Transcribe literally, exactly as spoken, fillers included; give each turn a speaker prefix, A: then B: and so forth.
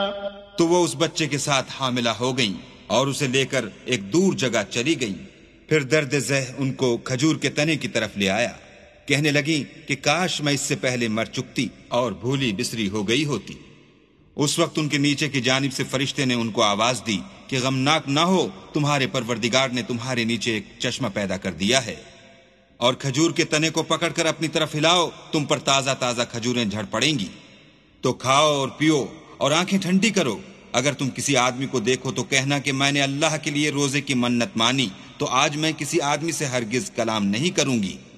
A: तो वो उस बच्चे के साथ हामिला हो गईं और उसे लेकर एक दूर जगह चली गईं। फिर दर्द ज़ह उनको खजूर के तने की तरफ ले आया। कहने लगी कि काश मैं इससे पहले मर चुकती और भूली बिसरी हो गई होती। उस वक्त उनके नीचे की जानिब से फरिश्ते ने उनको आवाज दी कि गमनाक ना हो, तुम्हारे परवरदिगार ने तुम्हारे नीचे एक चश्मा पैदा कर दिया है और खजूर के तने को पकड़कर अपनी तरफ हिलाओ, तुम पर ताजा ताजा खजूरें झड़ पड़ेंगी। तो खाओ और पियो और आंखें ठंडी करो। अगर तुम किसी आदमी को देखो तो कहना कि मैंने अल्लाह के लिए रोजे की मन्नत मानी, तो आज मैं किसी आदमी से हरगिज कलाम नहीं करूंगी।